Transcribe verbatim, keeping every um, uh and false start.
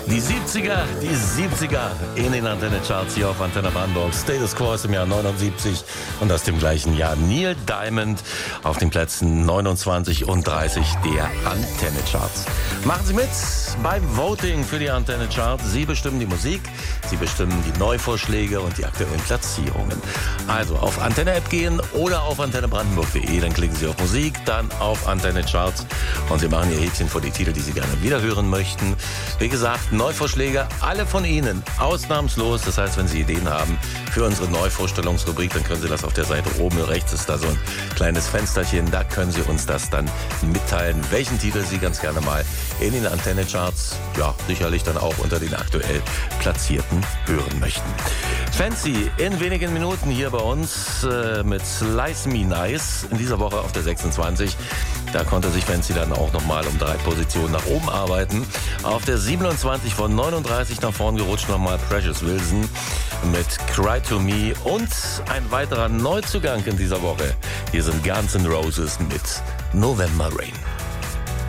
Die siebziger, die siebziger in den Antenne-Charts hier auf Antenne Brandenburg. Status Quo ist im Jahr neunundsiebzig und aus dem gleichen Jahr Neil Diamond auf den Plätzen neunundzwanzig und dreißig der Antenne-Charts. Machen Sie mit beim Voting für die Antenne-Charts. Sie bestimmen die Musik, Sie bestimmen die Neuvorschläge und die aktuellen Platzierungen. Also auf Antenne-App gehen oder auf antenne brandenburg punkt de, dann klicken Sie auf Musik, dann auf Antenne-Charts und Sie machen Ihr Häkchen vor die Titel, die Sie gerne wiederhören möchten. Wie gesagt, Neuvorschläge, alle von Ihnen, ausnahmslos. Das heißt, wenn Sie Ideen haben für unsere Neuvorstellungsrubrik, dann können Sie das auf der Seite oben rechts, ist da so ein kleines Fensterchen, da können Sie uns das dann mitteilen, welchen Titel Sie ganz gerne mal in den Antenne-Charts, ja, sicherlich dann auch unter den aktuell Platzierten hören möchten. Fancy in wenigen Minuten hier bei uns äh, mit Slice Me Nice, in dieser Woche auf der sechsundzwanzig. Da konnte sich Fancy dann auch nochmal um drei Positionen nach oben arbeiten. Auf der siebenundzwanzig von neununddreißig nach vorn gerutscht nochmal Precious Wilson mit Cry to Me und ein weiterer Neuzugang in dieser Woche. Hier sind Guns N' Roses mit November Rain.